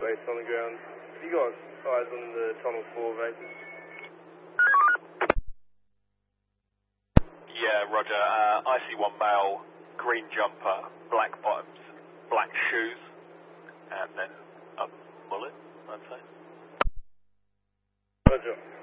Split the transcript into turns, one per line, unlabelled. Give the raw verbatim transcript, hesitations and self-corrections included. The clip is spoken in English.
Space on the ground. Have you got eyes on the tunnel four vapors?
Yeah, roger. Uh, I C one male, green jumper, black bottoms, black shoes, and then a mullet, I'd say.
Roger.